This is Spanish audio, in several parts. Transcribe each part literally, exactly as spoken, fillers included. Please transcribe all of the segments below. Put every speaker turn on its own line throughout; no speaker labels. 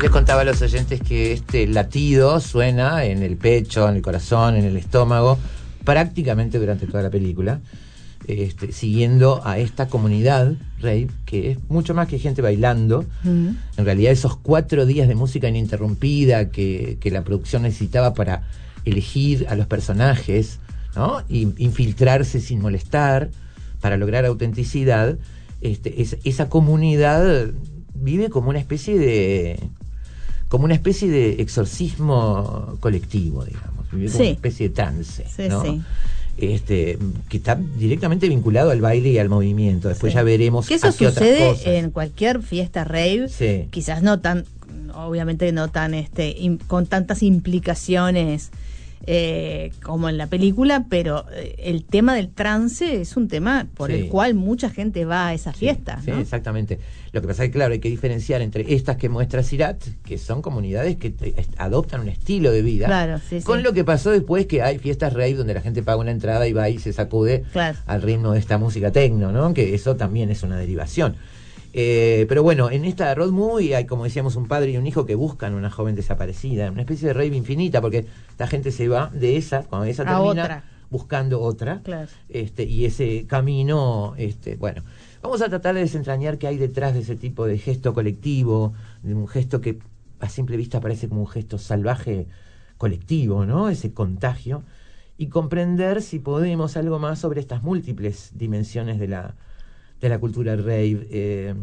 Les contaba a los oyentes que este latido suena en el pecho, en el corazón, en el estómago, prácticamente durante toda la película, este, siguiendo a esta comunidad rave, que es mucho más que gente bailando. Mm. En realidad esos cuatro días de música ininterrumpida que, que la producción necesitaba para elegir a los personajes, ¿no? Y infiltrarse sin molestar, para lograr autenticidad, este, es, esa comunidad vive como una especie de como una especie de exorcismo colectivo, digamos, vive como sí. una especie de trance, sí, ¿no? Sí. Este, que está directamente vinculado al baile y al movimiento. Después sí. ya veremos
que eso
a qué
sucede
otras cosas.
En cualquier fiesta rave, sí. quizás no tan, obviamente no tan este, in, con tantas implicaciones Eh, como en la película, pero eh, el tema del trance es un tema por sí. el cual mucha gente va a esa fiesta,
sí,
¿no?
Sí, exactamente. Lo que pasa es que, claro, hay que diferenciar entre estas que muestra Sirat, que son comunidades que te, adoptan un estilo de vida,
claro, sí,
con
sí.
lo que pasó después, que hay fiestas rave donde la gente paga una entrada y va y se sacude claro. al ritmo de esta música techno, ¿no? Que eso también es una derivación. Eh, pero bueno, en esta road movie hay, como decíamos, un padre y un hijo que buscan una joven desaparecida, una especie de rave infinita, porque la gente se va de esa, cuando esa termina,
otra.
buscando otra,
claro.
este, y ese camino, este, bueno, vamos a tratar de desentrañar qué hay detrás de ese tipo de gesto colectivo, de un gesto que a simple vista parece como un gesto salvaje colectivo, ¿no? Ese contagio, y comprender si podemos algo más sobre estas múltiples dimensiones de la de la cultura rave. Eh,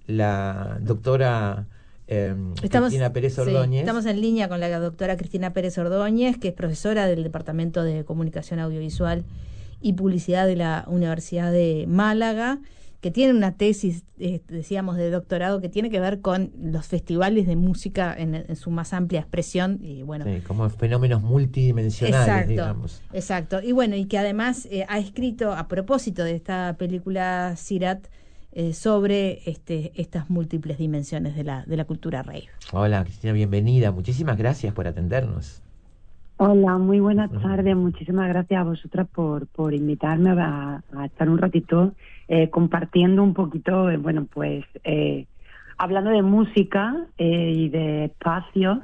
la doctora eh,
estamos,
Cristina Pérez Ordóñez.
Sí, estamos en línea con la doctora Cristina Pérez Ordóñez, que es profesora del Departamento de Comunicación Audiovisual y Publicidad de la Universidad de Málaga, que tiene una tesis, eh, decíamos, de doctorado que tiene que ver con los festivales de música en, en su más amplia expresión. Y bueno,
sí, como fenómenos multidimensionales,
exacto,
digamos.
Exacto, y bueno, y que además eh, ha escrito a propósito de esta película Sirat eh, sobre este, estas múltiples dimensiones de la, de la cultura rave.
Hola, Cristina, bienvenida. Muchísimas gracias por atendernos.
Hola, muy buenas tardes. Muchísimas gracias a vosotras por, por invitarme a, a estar un ratito eh, compartiendo un poquito, eh, bueno, pues eh, hablando de música eh, y de espacios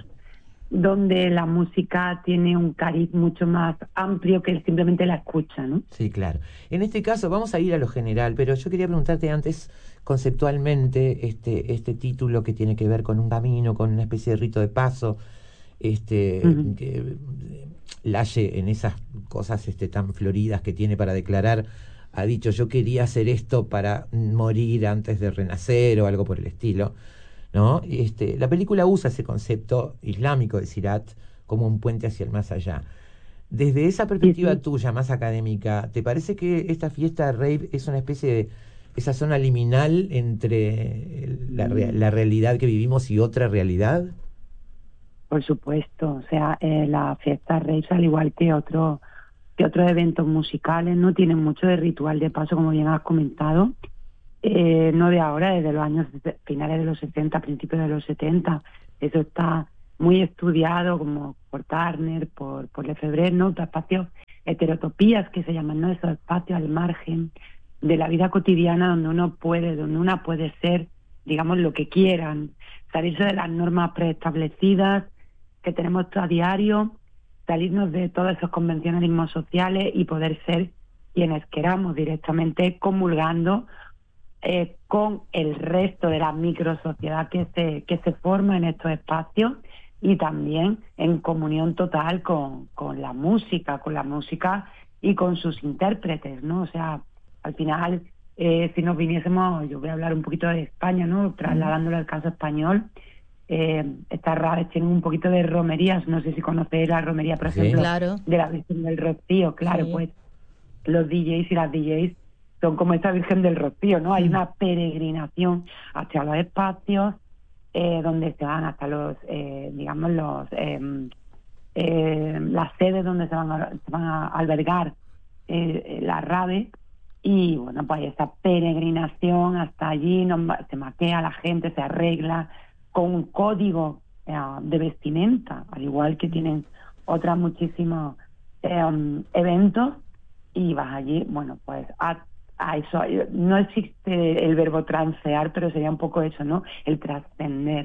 donde la música tiene un cariz mucho más amplio que simplemente la escucha, ¿no?
Sí, claro. En este caso vamos a ir a lo general, pero yo quería preguntarte antes conceptualmente este, este título que tiene que ver con un camino, con una especie de rito de paso. Este, uh-huh. que Laje, en esas cosas este, tan floridas que tiene para declarar, ha dicho: yo quería hacer esto para morir antes de renacer, o algo por el estilo, ¿no? Este, la película usa ese concepto islámico de Sirat como un puente hacia el más allá. Desde esa perspectiva uh-huh. tuya, más académica, ¿te parece que esta fiesta rave es una especie de esa zona liminal entre la, la realidad que vivimos y otra realidad?
Por supuesto, o sea, eh, la fiesta rave, al igual que otros que otros eventos musicales, no tienen mucho de ritual de paso, como bien has comentado, eh, no de ahora, desde los años finales de los sesenta, principios de los setenta. Eso está muy estudiado, como por Turner, por, por Lefebvre, ¿no? Espacios heterotopías que se llaman, ¿no? Esos espacios al margen de la vida cotidiana donde uno puede, donde una puede ser, digamos, lo que quieran, salirse de las normas preestablecidas que tenemos a diario, salirnos de todos esos convencionalismos sociales y poder ser quienes queramos, directamente comulgando eh, con el resto de la microsociedad que se, que se forma en estos espacios, y también en comunión total con, con la música, con la música y con sus intérpretes, ¿no? O sea, al final, eh, si nos viniésemos, yo voy a hablar un poquito de España, ¿no? Trasladándolo al caso español. Eh, estas raves tienen un poquito de romerías, no sé si conocéis la romería, por
sí,
ejemplo,
claro.
de la Virgen del Rocío, claro, sí. Pues los D Js y las D Js son como esta Virgen del Rocío, ¿no? Mm. Hay una peregrinación hacia los espacios eh, donde se van hasta los, eh, digamos, los eh, eh, las sedes donde se van a, se van a albergar eh, las raves. Y bueno, pues esta peregrinación hasta allí, no, se maquea la gente, se arregla con un código eh, de vestimenta, al igual que tienen otros muchísimos eh, um, eventos, y vas allí, bueno, pues a, a eso. No existe el verbo transear, pero sería un poco eso, ¿no? El trascender,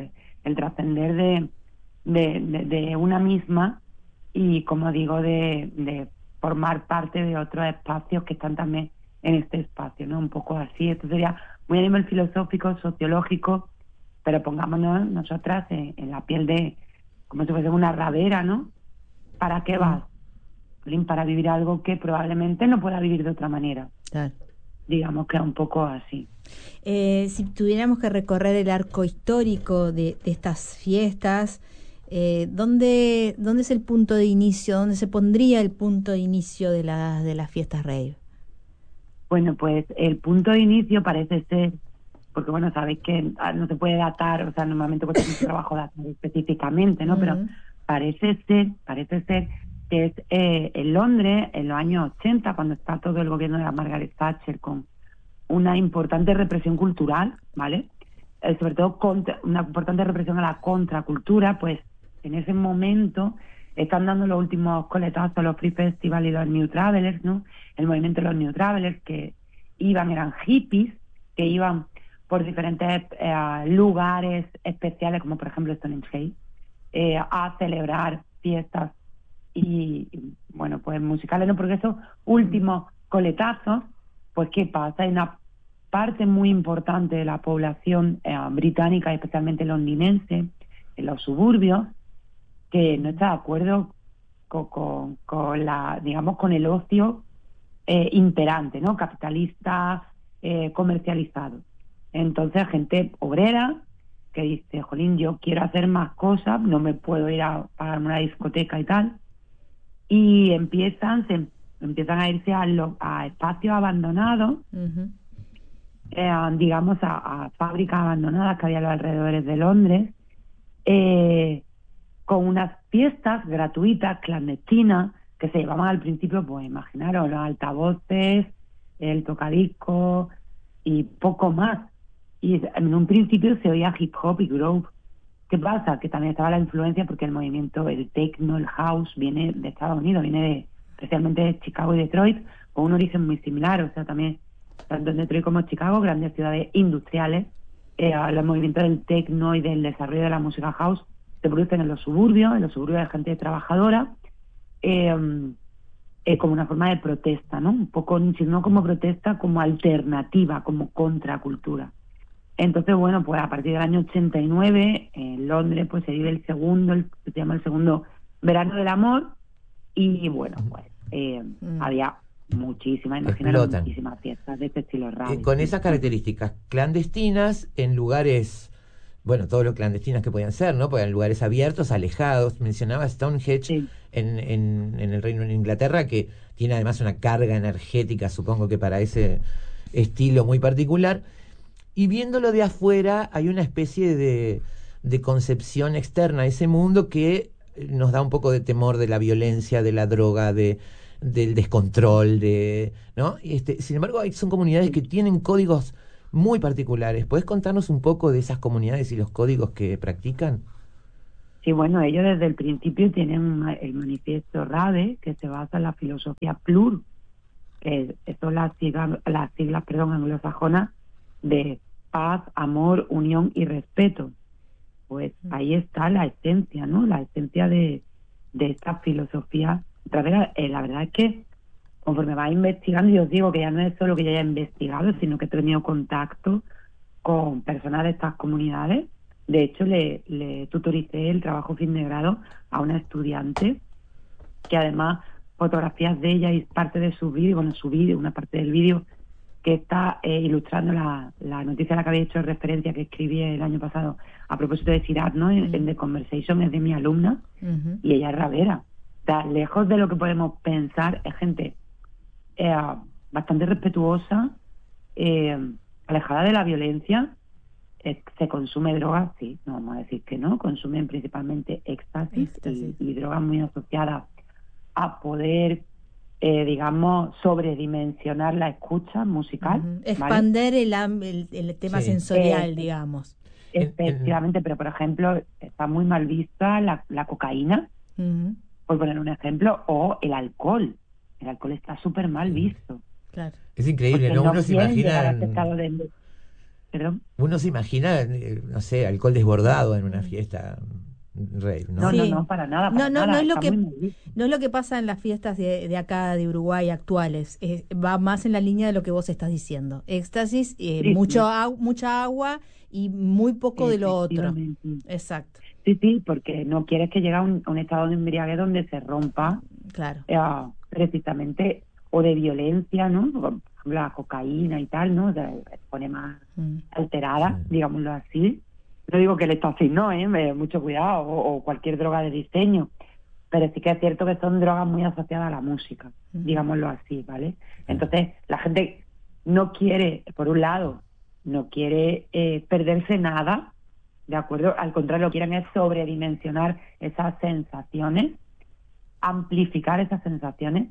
el trascender de, de, de, de una misma y, como digo, de, de formar parte de otros espacios que están también en este espacio, ¿no? Un poco así. Esto sería muy a nivel filosófico, sociológico, pero pongámonos nosotras en, en la piel de, como si fuese una rabera, ¿no? ¿Para qué vas? Para vivir algo que probablemente no pueda vivir de otra manera.
Claro.
Digamos que es un poco así.
Eh, si tuviéramos que recorrer el arco histórico de, de estas fiestas, eh, ¿dónde, ¿dónde es el punto de inicio? ¿Dónde se pondría el punto de inicio de, la, de las fiestas rave?
Bueno, pues el punto de inicio parece ser, porque bueno, sabéis que no se puede datar, o sea, normalmente cuesta mucho trabajo datar específicamente, ¿no? Uh-huh. Pero parece ser, parece ser que es eh, en Londres, en los años ochenta, cuando está todo el gobierno de la Margaret Thatcher con una importante represión cultural, ¿vale? Eh, sobre todo contra, una importante represión a la contracultura, pues en ese momento están dando los últimos coletazos a los Free Festival y los New Travelers, ¿no? El movimiento de los New Travelers, que iban, eran hippies, que iban por diferentes eh, lugares especiales, como por ejemplo Stonehenge, eh, a celebrar fiestas y, y, bueno, pues musicales, ¿no? Porque esos últimos coletazos, pues ¿qué pasa? Hay una parte muy importante de la población eh, británica, especialmente londinense, en los suburbios, que no está de acuerdo con, con, con la, digamos, con el ocio eh, imperante, ¿no? Capitalista, eh, comercializado. Entonces, gente obrera que dice, jolín, yo quiero hacer más cosas, no me puedo ir a pagarme una discoteca y tal, y empiezan, se empiezan a irse a, lo, a espacios abandonados, uh-huh. eh, digamos, a, a fábricas abandonadas que había a los alrededores de Londres, eh, con unas fiestas gratuitas, clandestinas, que se llevaban al principio, pues imaginaros, los altavoces, el tocadiscos y poco más. Y en un principio se oía hip hop y groove. ¿Qué pasa? Que también estaba la influencia porque el movimiento, el techno, el house, viene de Estados Unidos, viene de, especialmente de Chicago y Detroit, con un origen muy similar. O sea, también, tanto en Detroit como en Chicago, grandes ciudades industriales, eh, el movimiento del techno y del desarrollo de la música house se producen en los suburbios, en los suburbios de gente trabajadora, eh, eh, como una forma de protesta, ¿no? Un poco, si no como protesta, como alternativa, como contracultura. Entonces, bueno, pues a partir del año ochenta y nueve, en Londres, pues se vive el segundo, el, se llama el segundo verano del amor, y bueno, pues eh, mm. había muchísimas, imaginaros, muchísimas fiestas de este estilo raro.
Eh, con esas características clandestinas en lugares... Bueno, todo lo clandestinas que podían ser, ¿no? Porque en lugares abiertos, alejados. Mencionaba Stonehenge sí. en, en, en el Reino de Inglaterra, que tiene además una carga energética, supongo que para ese estilo muy particular. Y viéndolo de afuera, hay una especie de, de concepción externa a ese mundo que nos da un poco de temor de la violencia, de la droga, de del descontrol, de ¿no? Este, sin embargo, hay, son comunidades que tienen códigos muy particulares. ¿Puedes contarnos un poco de esas comunidades y los códigos que practican?
Sí, bueno, ellos desde el principio tienen el manifiesto RAVE, que se basa en la filosofía plur, que son las siglas, las siglas perdón, anglosajonas de paz, amor, unión y respeto. Pues ahí está la esencia, ¿no? La esencia de, de esta filosofía. La verdad, eh, la verdad es que conforme vas investigando, yo os digo que ya no es solo que yo haya investigado, sino que he tenido contacto con personas de estas comunidades. De hecho, le, le tutoricé el trabajo fin de grado a una estudiante, que además fotografías de ella y parte de su vídeo, bueno, su vídeo, una parte del vídeo, que está eh, ilustrando la, la noticia a la que había hecho referencia, que escribí el año pasado a propósito de Sirat, ¿no? En, en The Conversation, es de mi alumna, uh-huh. y ella es ravera. O sea, lejos de lo que podemos pensar, es gente eh, bastante respetuosa, eh, alejada de la violencia. Eh, se consume drogas, sí, no vamos a decir que no, consumen principalmente éxtasis, éxtasis. Y, y drogas muy asociadas a poder... Eh, digamos, sobredimensionar la escucha musical. Uh-huh.
Expander ¿vale? el, el, el tema sí. sensorial, eh, digamos.
Efectivamente, pero por ejemplo, está muy mal vista la, la cocaína, uh-huh. por poner un ejemplo, o el alcohol. El alcohol está súper mal visto.
Claro.
Es increíble, ¿no?
no
Uno se imagina...
De... Perdón.
Uno se imagina, eh, no sé, alcohol desbordado en una fiesta rave, ¿no?
No,
Sí.
no, no, para nada, para
No, no,
nada.
no es lo
está
que
muy mal visto.
no es lo que pasa en las fiestas de, de acá de Uruguay actuales. Es- va más en la línea de lo que vos estás diciendo. Éxtasis, eh,
Sí,
mucho
sí,
au- mucha agua y muy poco de lo otro.
efectivamente.
Exacto,
Sí, sí, porque no quieres que llegue a un, a un estado de embriaguez donde se rompa
claro.
eh, precisamente, o de violencia, ¿no? Por ejemplo, la cocaína y tal, ¿no? Se pone más
Mm.
alterada,
Sí.
digámoslo así. No digo que el éxtasis no, ¿eh? Eh, Mucho cuidado, o, o cualquier droga de diseño, pero sí que es cierto que son drogas muy asociadas a la música,
Ujú.
digámoslo así, ¿vale? Entonces, la gente no quiere, por un lado, no quiere eh, perderse nada, ¿de acuerdo? Al contrario, lo que quieren es sobredimensionar esas sensaciones, amplificar esas sensaciones,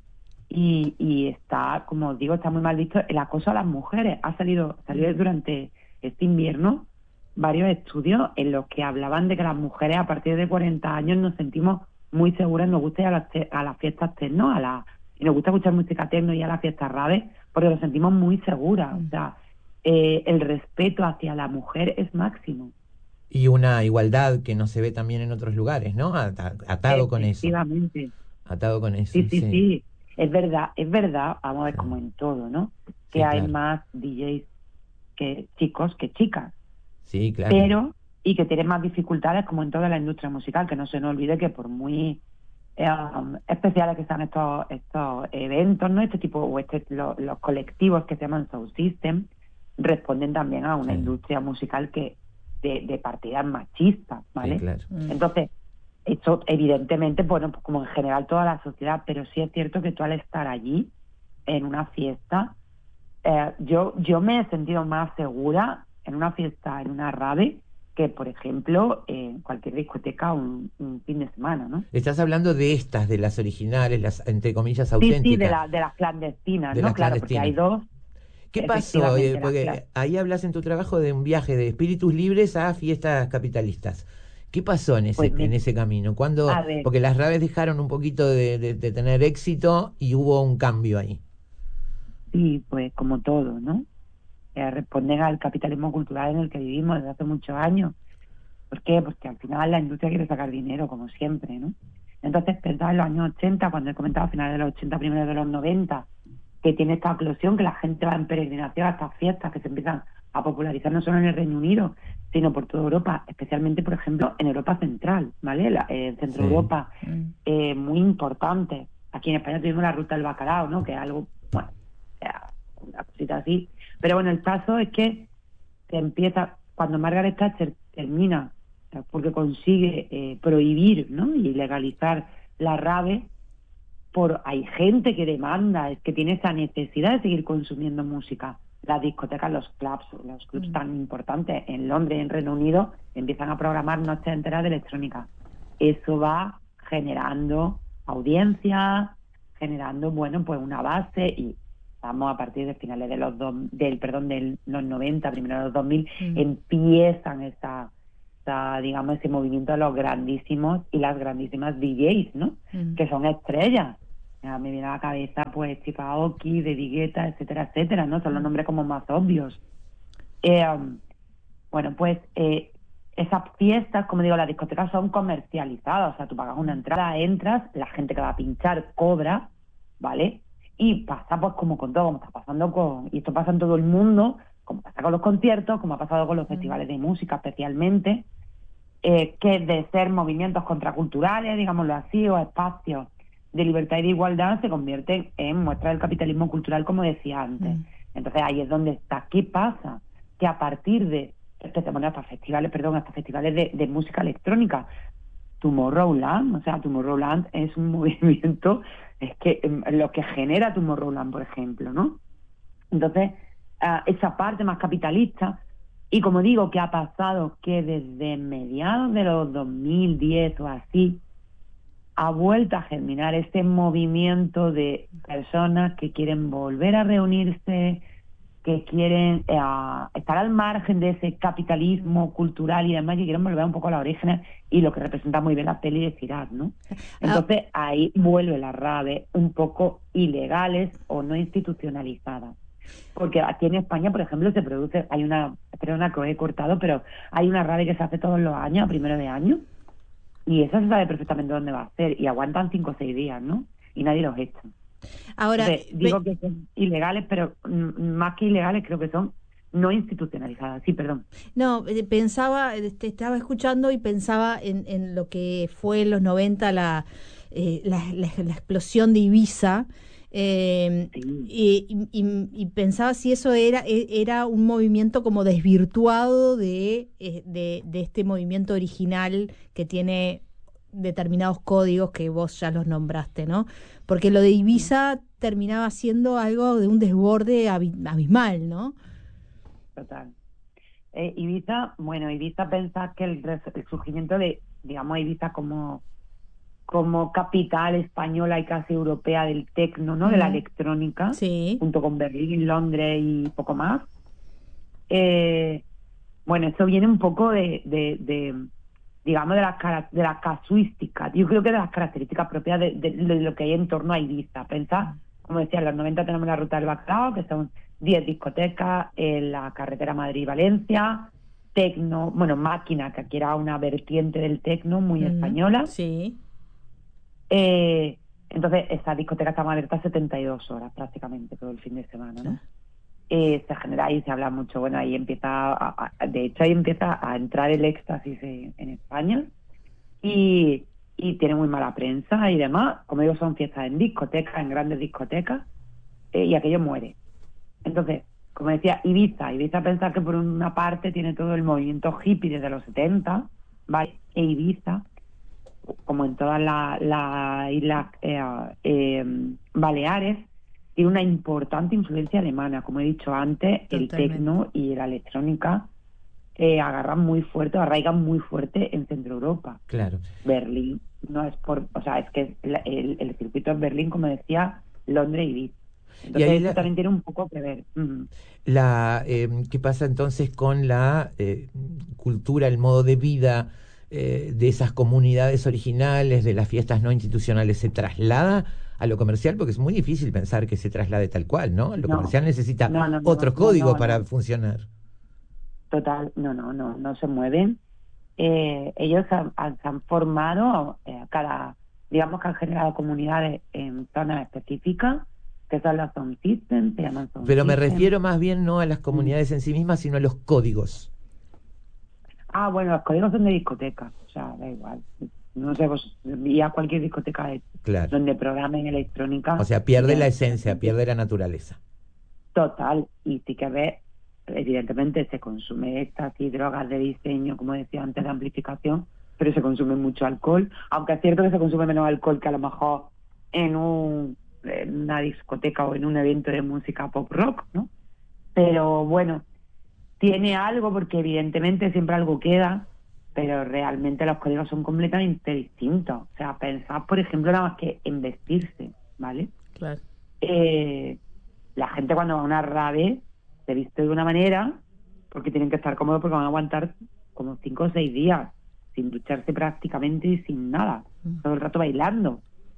y, y está, como os digo, está muy mal visto el acoso a las mujeres. Ha salido, salió durante este invierno varios estudios en los que hablaban de que las mujeres a partir de cuarenta años nos sentimos muy seguras, nos gusta ir a las, te- a las fiestas techno, a la, y nos gusta escuchar música techno y a las fiestas rave, porque nos sentimos muy seguras. O sea, eh, el respeto hacia la mujer es máximo.
Y una igualdad que no se ve también en otros lugares, ¿no? Ata- Atado con eso.
Efectivamente.
Atado con eso,
Sí, sí,
sí.
sí. Es verdad, es verdad, vamos a ver,
Sí.
como en todo, ¿no? Que
Sí,
hay
claro.
más D Js que chicos que chicas,
Sí, claro.
pero, y que tienen más dificultades como en toda la industria musical, que no se nos olvide que por muy eh, um, especiales que sean estos estos eventos, ¿no? Este tipo, o este, lo- los colectivos que se llaman Sound System, responden también a una
Sí.
industria musical que de, de partidas machistas, ¿vale?
Sí, claro.
Mm.
Entonces, eso evidentemente, bueno, pues como en general toda la sociedad, pero sí es cierto que tú al estar allí, en una fiesta, eh, yo, yo me he sentido más segura en una fiesta, en una rave, que por ejemplo en cualquier discoteca un, un fin de semana, ¿no?
Estás hablando de estas, de las originales, las entre comillas
Sí,
auténticas.
sí, de, la, de las clandestinas,
De
¿no?
las
Claro, porque hay
clandestinas.
dos.
¿Qué pasó? Eh,
Efectivamente, las
Porque
cla-
ahí hablas en tu trabajo de un viaje de espíritus libres a fiestas capitalistas. ¿Qué pasó en ese,
Pues me-
en ese camino? ¿Cuándo?
A ver.
Porque las raves dejaron un poquito de, de- de tener éxito y hubo un cambio ahí.
Sí, pues como todo, ¿no? Eh, responden al capitalismo cultural en el que vivimos desde hace muchos años. ¿Por qué? Porque al final la industria quiere sacar dinero, como siempre, ¿no? Entonces, pensaba en los años ochenta, cuando he comentado a finales de los ochenta, primeros de los noventa, que tiene esta eclosión, que la gente va en peregrinación a estas fiestas que se empiezan a popularizar no solo en el Reino Unido, sino por toda Europa, especialmente, por ejemplo, en Europa Central, ¿vale? La, eh, Centro
Sí.
Europa,
Mm.
eh, muy importante. Aquí en España tuvimos la ruta del bacalao, ¿no? Que es algo, bueno, sea, una cosita así. Pero bueno, el caso es que se empieza, cuando Margaret Thatcher termina, porque consigue eh, prohibir, ¿no? Y legalizar la rave, por hay gente que demanda, es que tiene esa necesidad de seguir consumiendo música. Las discotecas, los clubs, los clubs
Mm.
tan importantes en Londres y en Reino Unido empiezan a programar noches enteras de electrónica. Eso va generando audiencia, generando, bueno, pues una base, y vamos a partir de finales de los dos, del perdón, de los noventa, primero de los dos mil,
Mm.
empiezan esa, esa, digamos, ese movimiento de los grandísimos y las grandísimas D Js, ¿no?
Mm.
Que son estrellas. Ya me viene a la cabeza, pues, Steve Aoki, David Guetta, etcétera, etcétera, ¿no? Son los nombres como más obvios. Eh, um, bueno, pues eh, esas fiestas, como digo, las discotecas son comercializadas, o sea, tú pagas una entrada, entras, la gente que va a pinchar cobra, ¿vale? Y pasa pues como con todo, como está pasando con, y esto pasa en todo el mundo, como pasa con los conciertos, como ha pasado con los festivales de música especialmente, eh, que de ser movimientos contraculturales, digámoslo así, o espacios de libertad y de igualdad, se convierten en muestras del capitalismo cultural, como decía antes.
Mm.
Entonces ahí es donde está. ¿Qué pasa? Que a partir de bueno, hasta festivales, perdón, hasta festivales de, de música electrónica, Tomorrowland, o sea, Tomorrowland es un movimiento, es que em, lo que genera Tomorrowland, por ejemplo, ¿no? Entonces, uh, esa parte más capitalista, y como digo, que ha pasado que desde mediados de los dos mil diez o así, ha vuelto a germinar este movimiento de personas que quieren volver a reunirse, que quieren eh, estar al margen de ese capitalismo cultural y demás, que quieren volver un poco a la origen y lo que representa muy bien la peli de Ciudad, ¿no? Entonces ahí vuelve la rave un poco ilegales o no institucionalizadas. Porque aquí en España, por ejemplo, se produce, hay una, perdona que os he cortado, pero hay una rave que se hace todos los años, a primero de año, y esa se sabe perfectamente dónde va a ser, y aguantan cinco o seis días, ¿no? Y nadie los echa.
Ahora,
Entonces, digo que son ilegales, pero mm, más que ilegales creo que son no institucionalizadas. Sí, perdón.
no, eh, pensaba, eh, te estaba escuchando y pensaba en, en lo que fue en los noventa la, eh, la, la, la explosión de Ibiza. Eh,
Sí.
y, y, y pensaba si eso era, e- era un movimiento como desvirtuado de, eh, de, de este movimiento original que tiene determinados códigos que vos ya los nombraste, ¿no? Porque lo de Ibiza terminaba siendo algo de un desborde abi- abismal, ¿no?
Total. Eh, Ibiza, bueno, Ibiza pensás que el, res- el surgimiento de, digamos, Ibiza como, como capital española y casi europea del tecno, ¿no? De la
Ujú.
electrónica,
Sí.
junto con Berlín, Londres y poco más. Eh, bueno, eso viene un poco de, de, de, digamos, de las, cara- de las casuísticas. Yo creo que de las características propias de, de- de lo que hay en torno a Ibiza. Pensá, como decía, en los noventa tenemos la Ruta del Bacalao, que son diez discotecas en la carretera Madrid-Valencia, tecno, bueno, máquina, que aquí era una vertiente del tecno muy
Ujú.
española.
Sí.
Eh, entonces, esas discotecas estaban abiertas setenta y dos horas prácticamente todo el fin de semana, ¿no?
Claro.
Eh, se genera ahí, se habla mucho, bueno, ahí empieza, a, a, de hecho ahí empieza a entrar el éxtasis en, en España y, y tiene muy mala prensa y demás, como digo, son fiestas en discotecas, en grandes discotecas, eh, y aquello muere. Entonces, como decía, Ibiza, Ibiza pensar que por una parte tiene todo el movimiento hippie desde los setenta, ¿vale? E Ibiza, como en todas las la islas eh, eh, Baleares, tiene una importante influencia alemana. Como he dicho antes, el
Totalmente.
tecno y la electrónica eh, agarran muy fuerte, arraigan muy fuerte en Centro Europa.
Claro.
Berlín no es por, o sea, es que el, el, el circuito es Berlín, como decía, Londres y Ibiza. Entonces
ahí
eso
la-
también tiene un poco que ver. Mm.
La, eh, ¿qué pasa entonces con la eh, cultura, el modo de vida eh, de esas comunidades originales, de las fiestas no institucionales? ¿Se traslada a lo comercial? Porque es muy difícil pensar que se traslade tal cual, ¿no? Lo
No,
comercial necesita
no, no, no,
otros
no,
códigos
no,
para
no.
funcionar.
Total, no, no, no, no se mueven. Eh, ellos han, han- se han formado, eh, cada, digamos que han generado comunidades en zonas específicas, que son las Sound Systems, se llaman Sound
Pero me
Systems.
refiero más bien no a las
Mm.
comunidades en sí mismas, sino a los códigos.
Ah, bueno, los códigos son de discotecas, o sea, da igual. No sé, vos, y a cualquier discoteca de-
Claro.
donde programen electrónica.
O sea, pierde
ya,
la esencia, pierde la naturaleza.
Total, y sí que ve, evidentemente se consume éxtasis, drogas de diseño, como decía antes, de amplificación, pero se consume mucho alcohol, aunque es cierto que se consume menos alcohol que a lo mejor en, un, en una discoteca o en un evento de música pop rock, ¿no? Pero bueno, tiene algo porque evidentemente siempre algo queda, pero realmente los códigos son completamente distintos. O sea, pensad, por ejemplo, nada más que en vestirse, ¿vale?
Claro.
Eh, la gente cuando va a una rave se viste de una manera porque tienen que estar cómodos porque van a aguantar como cinco o seis días sin ducharse prácticamente y sin nada,
Mm.
todo el rato bailando.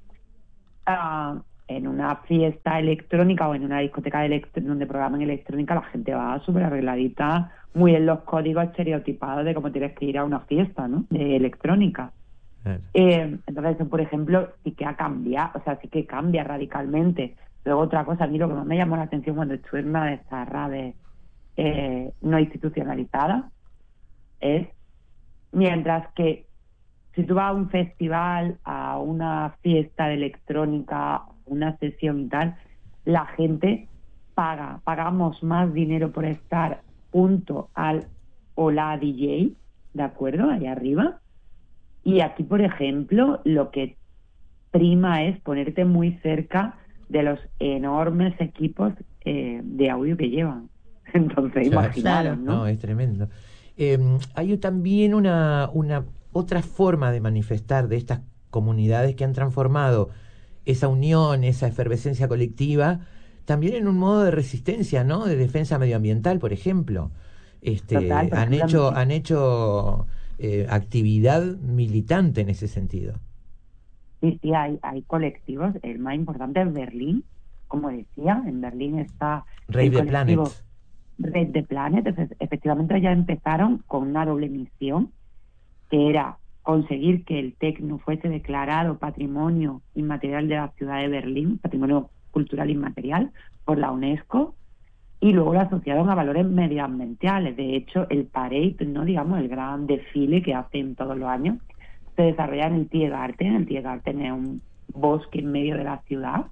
Ah, en una fiesta electrónica o en una discoteca de electro- donde programan electrónica, la gente va súper arregladita, muy en los códigos estereotipados de cómo tienes que ir a una fiesta, ¿no? De electrónica.
Claro.
Eh, entonces, eso, por ejemplo, sí que ha cambiado, o sea, sí que cambia radicalmente. Luego, otra cosa, a mí lo que más me llamó la atención cuando estuve en una de estas raves eh, no institucionalizadas es, mientras que si tú vas a un festival, a una fiesta de electrónica, una sesión y tal, la gente paga, pagamos más dinero por estar junto al o la D J, ¿de acuerdo? Allá arriba. Y aquí, por ejemplo, lo que prima es ponerte muy cerca de los enormes equipos eh, de audio que llevan. Entonces,
Claro.
imaginaros, ¿no?
No, es tremendo. Eh, hay también una, una otra forma de manifestar de estas comunidades que han transformado esa unión, esa efervescencia colectiva, también en un modo de resistencia, ¿no? De defensa medioambiental, por ejemplo. Este,
Total, por
han
ejemplo,
hecho,
en-
han hecho eh, actividad militante en ese sentido.
Sí, sí, hay, hay colectivos. El más importante es Berlín, como decía, en Berlín está
Rave
el
the
colectivo
Planet.
Rave the Planet. Efe- efectivamente ya empezaron con una doble misión, que era conseguir que el techno fuese declarado Patrimonio Inmaterial de la ciudad de Berlín, Patrimonio Cultural Inmaterial, por la UNESCO, y luego lo asociaron a valores medioambientales. De hecho, el parade, no digamos el gran desfile que hacen todos los años, se desarrolla en el Tiergarten. El Tiergarten es un bosque en medio de la ciudad,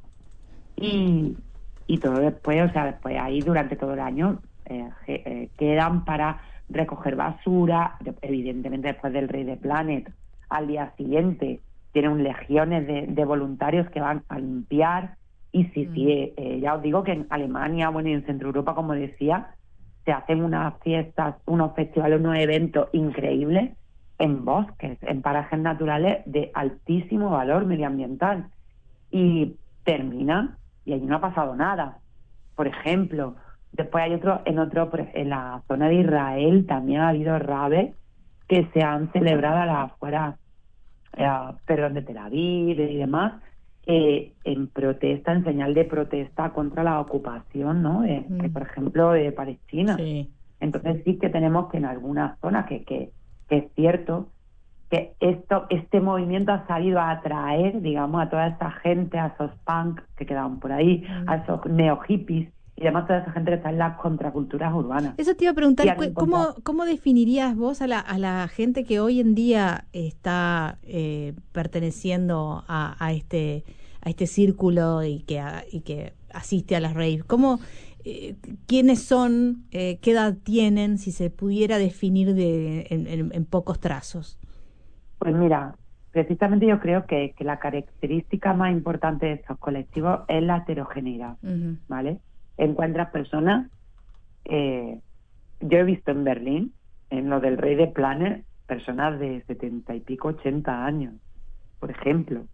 y, y todo después, o sea, después ahí durante todo el año eh, je- eh, quedan para recoger basura. De- evidentemente después del Rey de Planet, al día siguiente tienen legiones de, de voluntarios que van a limpiar. Y sí, sí, eh, eh, ya os digo que en Alemania, bueno, y en Centro Europa, como decía, se hacen unas fiestas, unos festivales, unos eventos increíbles en bosques, en parajes naturales de altísimo valor medioambiental. Y termina y allí no ha pasado nada. Por ejemplo, después hay otro, en otro, por ej- en la zona de Israel también ha habido raves que se han celebrado a las afueras, eh, perdón, de Tel Aviv y demás, eh, en protesta, en señal de protesta contra la ocupación, ¿no? Eh, que,
Mm.
por ejemplo, de Palestina.
Sí.
Entonces sí que tenemos que en algunas zonas, que, que, que es cierto, que esto, este movimiento ha salido a atraer, digamos, a toda esa gente, a esos punk que quedaban por ahí,
Mm.
a esos neo hippies y además toda esa gente que está en las contraculturas urbanas.
Eso te iba a
Y
preguntar,
han
cu-
encontrado-
¿cómo, cómo definirías vos a la, a la gente que hoy en día está eh, perteneciendo a, a este a este círculo y que a- y que asiste a las raves? ¿Cómo, eh, quiénes son, eh, qué edad tienen, si se pudiera definir de, en, en- en pocos trazos?
Pues mira, precisamente yo creo que, que la característica más importante de estos colectivos es la heterogeneidad,
Ujú.
¿vale? Encuentras personas, eh, yo he visto en Berlín, en lo del Rey de Planet, personas de setenta y pico, ochenta años, por ejemplo,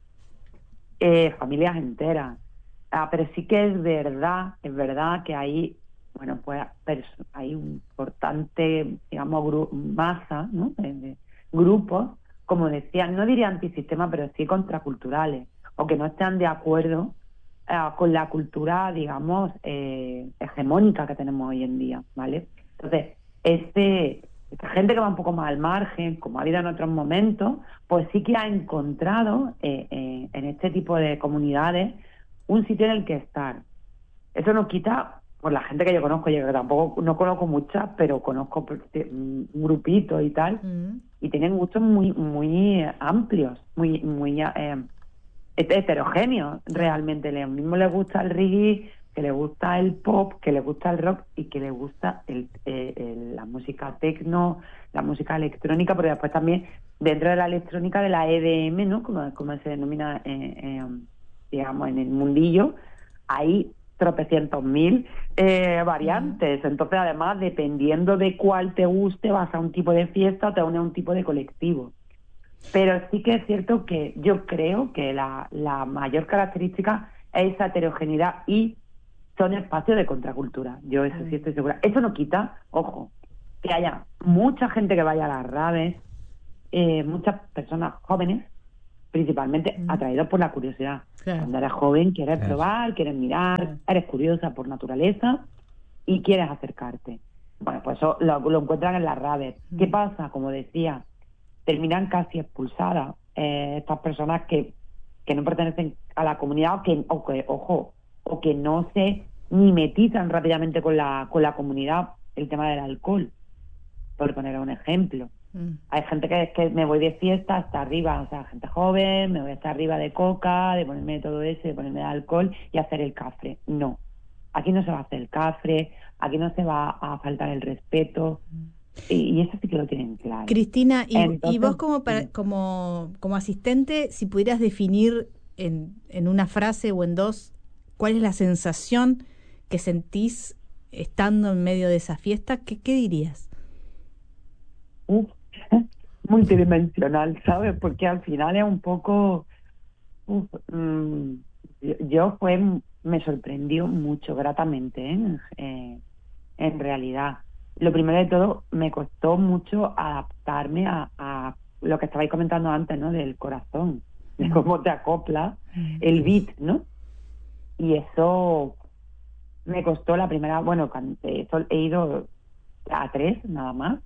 eh, familias enteras. Ah, pero sí que es verdad, es verdad que hay, bueno, pues pers- hay un importante, digamos, gru- masa, ¿no? De, de grupos, como decía, no diría antisistema, pero sí contraculturales, o que no están de acuerdo eh, con la cultura, digamos, eh, hegemónica que tenemos hoy en día, ¿vale? Entonces, este, esta gente que va un poco más al margen, como ha habido en otros momentos, pues sí que ha encontrado eh, eh, en este tipo de comunidades un sitio en el que estar. Eso no quita, por la gente que yo conozco, yo que tampoco no conozco muchas, pero conozco un grupito y tal,
Mm.
y tienen gustos muy muy amplios, muy muy eh, heterogéneos realmente. Lo mismo les gusta el reggae, que les gusta el pop, que les gusta el rock y que les gusta el, eh, el- la música techno, la música electrónica, pero después también dentro de la electrónica de la E D M, ¿no? Como, como se denomina, eh, eh, digamos, en el mundillo, hay tropecientos mil eh, variantes. Entonces, además, dependiendo de cuál te guste, vas a un tipo de fiesta o te unes a un tipo de colectivo. Pero sí que es cierto que yo creo que la, la mayor característica es esa heterogeneidad y son espacios de contracultura. Yo eso sí estoy segura. Eso no quita, ojo, que haya mucha gente que vaya a las raves, eh, muchas personas jóvenes, principalmente
Mm.
atraídos por la curiosidad.
Claro.
Cuando eres joven quieres
Claro.
probar, quieres mirar,
Claro.
eres curiosa por naturaleza y quieres acercarte. Bueno, pues eso lo, lo encuentran en las raves. ¿Qué
Mm.
pasa? Como decía, terminan casi expulsadas eh, estas personas que, que no pertenecen a la comunidad o que, o que, ojo, o que no se mimetizan rápidamente con la, con la comunidad. El tema del alcohol, por poner un ejemplo.
Mm.
Hay gente que es que me voy de fiesta hasta arriba, o sea, gente joven, me voy hasta arriba de coca, de ponerme de todo eso, de ponerme de alcohol y hacer el cafre. No, aquí no se va a hacer el cafre, aquí no se va a faltar el respeto, y, y eso sí que lo tienen claro.
Cristina, y,
Entonces,
y vos como, para-
sí.
como, como asistente, si pudieras definir en, en una frase o en dos, ¿cuál es la sensación que sentís estando en medio de esa fiesta? ¿Qué, qué dirías?
Uf, multidimensional, ¿sabes? Porque al final es un poco... uf, mm, yo, yo fue me sorprendió mucho, gratamente, ¿eh? Eh, en realidad. Lo primero de todo, me costó mucho adaptarme a, a lo que estabais comentando antes, ¿no? Del corazón, de cómo te acopla el beat, ¿no? y eso me costó la primera, bueno, eso he ido a tres nada más,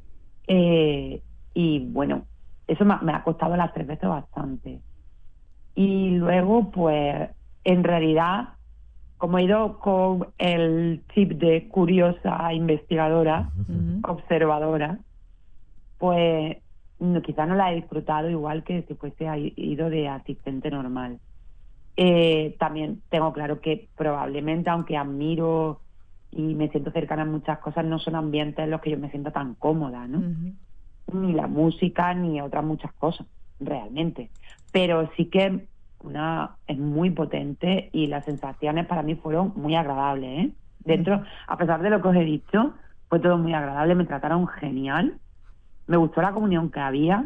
eh, y bueno, eso me, me ha costado las tres veces bastante. Y luego, pues, en realidad, como he ido con el chip de curiosa, investigadora, uh-huh. observadora, pues no, quizá no la he disfrutado igual que si fuese ido de asistente normal. Eh, también tengo claro que probablemente, aunque admiro y me siento cercana a muchas cosas, no son ambientes en los que yo me siento tan cómoda, ¿no? Uh-huh. Ni la música, ni otras muchas cosas, realmente. Pero sí que una es muy potente y las sensaciones para mí fueron muy agradables, ¿eh? Dentro, uh-huh. a pesar de lo que os he dicho, fue todo muy agradable, me trataron genial, me gustó la comunión que había.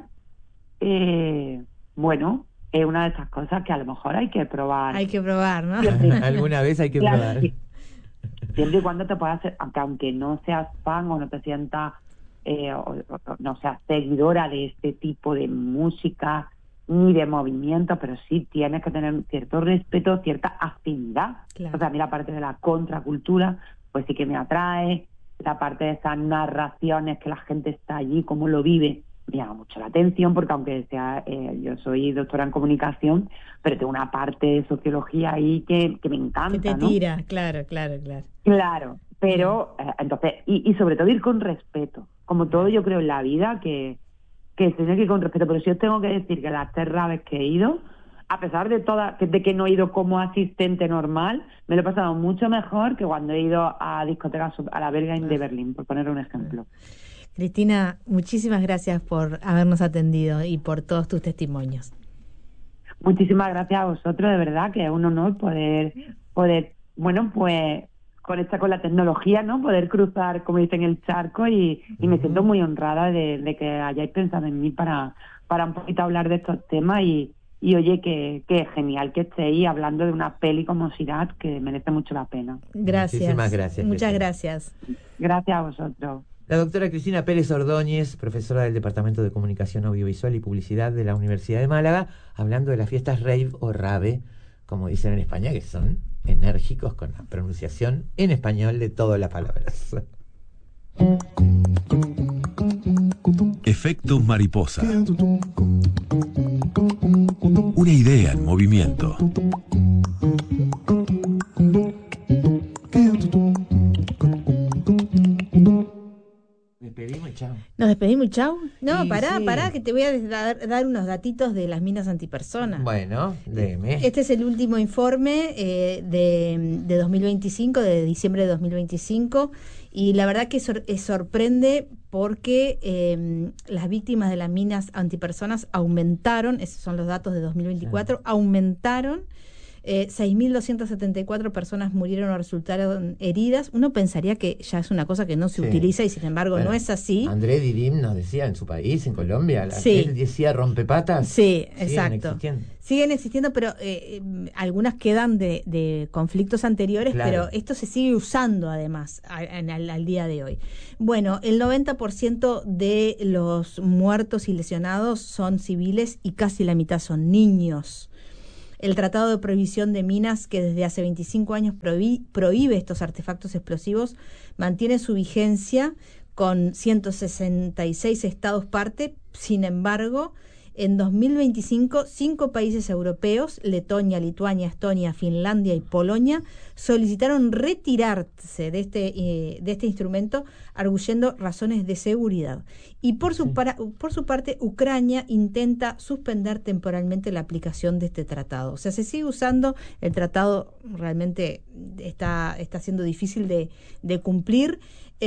Eh, bueno, es una de esas cosas que a lo mejor hay que probar.
Hay que probar, ¿no?
Alguna vez hay que
claro,
probar.
Sí. Siempre y cuando te puedas hacer, aunque, aunque no seas fan o no te sientas, eh, o, o, no seas seguidora de este tipo de música ni de movimiento, pero sí tienes que tener cierto respeto, cierta afinidad. Claro. O sea, a mí la parte de la contracultura, pues sí que me atrae, la parte de esas narraciones que la gente está allí, cómo lo vive, me llama mucho la atención, porque aunque sea, eh, yo soy doctora en comunicación, pero tengo una parte de sociología ahí que, que me encanta,
que te
¿no?
tira, claro, claro, claro.
Claro, pero, eh, entonces, y, y sobre todo ir con respeto, como todo yo creo en la vida, que que se tiene que ir con respeto, pero si os tengo que decir que las tres raves que he ido, a pesar de toda, de que no he ido como asistente normal, me lo he pasado mucho mejor que cuando he ido a discotecas, a la Berghain de Berlín, por poner un ejemplo.
Cristina, muchísimas gracias por habernos atendido y por todos tus testimonios.
Muchísimas gracias a vosotros, de verdad, que es un honor poder, poder, bueno, pues conectar con la tecnología, ¿no? Poder cruzar, como dicen, el charco y, y me siento muy honrada de, de que hayáis pensado en mí para, para un poquito hablar de estos temas y, y oye, que, que genial que estéis hablando de una peli como Sirat, que merece mucho la pena.
Gracias.
Muchísimas gracias.
Muchas
Cristina.
gracias.
Gracias a vosotros.
La doctora Cristina Pérez Ordóñez, profesora del Departamento de Comunicación Audiovisual y Publicidad de la Universidad de Málaga, hablando de las fiestas rave o rave, como dicen en España, que son enérgicos con la pronunciación en español de todas las palabras.
Efecto mariposa. Una idea en movimiento.
Despedimos y chao.
¿Nos despedimos y chau? No,
Sí,
pará,
sí.
pará, que te voy a dar, dar unos datitos de las minas antipersonas.
Bueno, léeme.
Este es el último informe eh, de, de dos mil veinticinco, de diciembre de dos mil veinticinco, y la verdad que sor- eh, sorprende porque eh, las víctimas de las minas antipersonas aumentaron, esos son los datos de dos mil veinticuatro, sí. aumentaron. Eh, seis mil doscientas setenta y cuatro personas murieron o resultaron heridas. Uno pensaría que ya es una cosa que no se
Sí.
utiliza y sin embargo
Bueno,
no es así.
André Didim nos decía en su país, en Colombia, la,
Sí.
él decía rompepatas.
Sí,
Siguen
exacto.
existiendo.
Siguen existiendo, pero eh, eh, algunas quedan de, de conflictos anteriores,
Claro.
pero esto se sigue usando además a, en, al, al día de hoy. Bueno, el noventa por ciento de los muertos y lesionados son civiles y casi la mitad son niños. El Tratado de Prohibición de Minas, que desde hace veinticinco años prohí- prohíbe estos artefactos explosivos, mantiene su vigencia con ciento sesenta y seis estados parte. Sin embargo, en dos mil veinticinco, cinco países europeos, Letonia, Lituania, Estonia, Finlandia y Polonia, solicitaron retirarse de este, eh, de este instrumento, arguyendo razones de seguridad. Y por su, para, por su parte, Ucrania intenta suspender temporalmente la aplicación de este tratado. O sea, se sigue usando, el tratado realmente está, está siendo difícil de, de cumplir.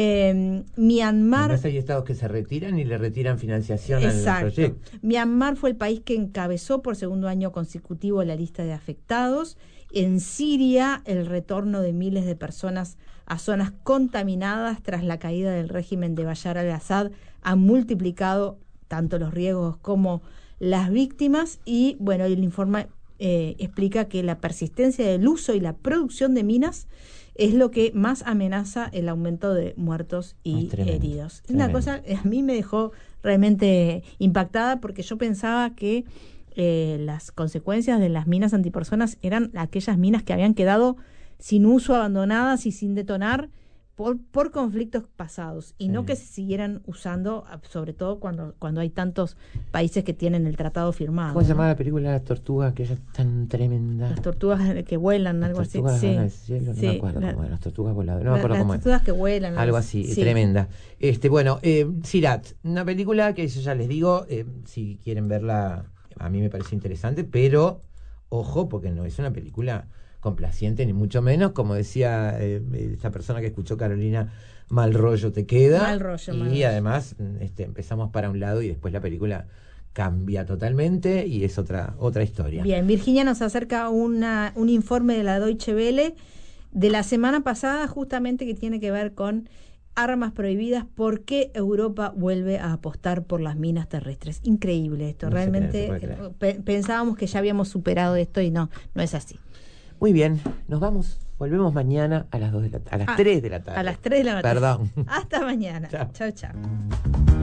Eh, Myanmar...
Además hay estados que se retiran y le retiran financiación
Exacto.
al proyecto.
Myanmar fue el país que encabezó por segundo año consecutivo la lista de afectados. En Siria, el retorno de miles de personas a zonas contaminadas tras la caída del régimen de Bashar al-Assad ha multiplicado tanto los riesgos como las víctimas. Y bueno, el informe eh, explica que la persistencia del uso y la producción de minas es lo que más amenaza el aumento de muertos y
tremendo,
heridos.
tremendo.
Una cosa a mí me dejó realmente impactada porque yo pensaba que eh, las consecuencias de las minas antipersonas eran aquellas minas que habían quedado sin uso, abandonadas y sin detonar por, por conflictos pasados, y sí. no que se siguieran usando, sobre todo cuando, cuando hay tantos países que tienen el tratado firmado.
¿Cómo se
¿no?
llamaba la película Las Tortugas, que es tan tremenda?
Las tortugas que vuelan,
las
algo así.
Tortugas
Sí.
del cielo, no
Sí.
me acuerdo
La,
cómo era, las tortugas voladoras, no me
la,
acuerdo
las
cómo era.
tortugas que vuelan.
Algo así,
sí.
tremenda. Este, bueno, eh, Sirat, una película que yo ya les digo, eh, si quieren verla, a mí me parece interesante, pero ojo, porque no es una película complaciente, ni mucho menos, como decía eh, esta persona que escuchó Carolina, mal rollo te queda.
Mal rollo,
y
mal rollo.
además este, empezamos para un lado y después la película cambia totalmente y es otra otra historia.
Bien, Virginia nos acerca una, un informe de la Deutsche Welle de la semana pasada, justamente, que tiene que ver con armas prohibidas, por qué Europa vuelve a apostar por las minas terrestres. Increíble esto,
No se
realmente
cree, no se puede creer.
pe- pensábamos que ya habíamos superado esto y no, no es así.
Muy bien, nos vamos, volvemos mañana a las dos de la a las
Ah,
tres de la tarde.
A las tres de la tarde.
Perdón.
Hasta mañana.
Chao.
Chao, chao.